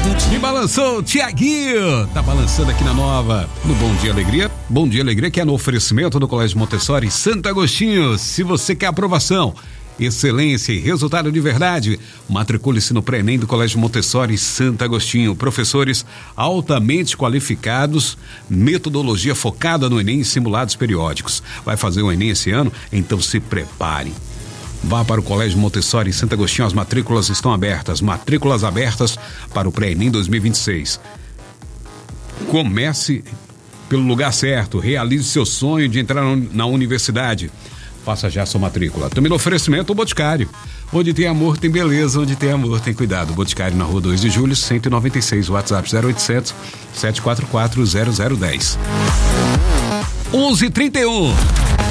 Me balançou, Tiaguinho. Tá balançando aqui na Nova, no Bom Dia Alegria. Bom Dia Alegria, que é no oferecimento do Colégio Montessori Santo Agostinho. Se você quer aprovação, excelência e resultado de verdade, matricule-se no pré-ENEM do Colégio Montessori Santo Agostinho. Professores altamente qualificados, metodologia focada no ENEM e simulados periódicos. Vai fazer o ENEM esse ano? Então se prepare. Vá para o Colégio Montessori Santo Agostinho, as matrículas estão abertas. Matrículas abertas para o pré-ENEM 2026. Comece pelo lugar certo, realize seu sonho de entrar na universidade. Faça já sua matrícula. Também no oferecimento o Boticário. Onde tem amor, tem beleza. Onde tem amor, tem cuidado. Boticário na Rua 2 de Julho, 196. WhatsApp 0800 744 0010. 11h31.